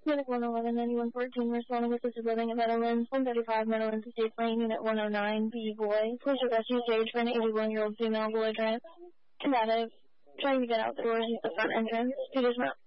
Unit 111, 9114, responding with assisted living at Meadowlands, 135 Meadowlands Estate Lane, Unit 109, B boy. Please rescue stage for an 81-year-old female boy combative, trying to get out the doors at the front entrance. Peters Mount.